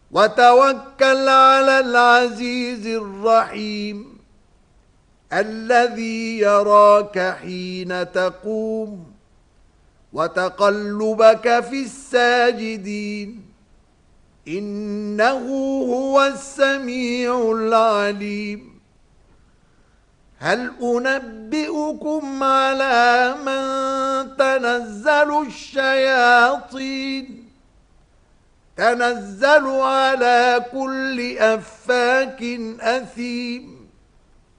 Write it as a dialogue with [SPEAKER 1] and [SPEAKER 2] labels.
[SPEAKER 1] وتوكل على العزيز الرحيم الذي يراك حين تقوم وتقلبك في الساجدين إنه هو السميع العليم هل أنبئكم على من تنزل الشياطين تنزل على كل أفاك أثيم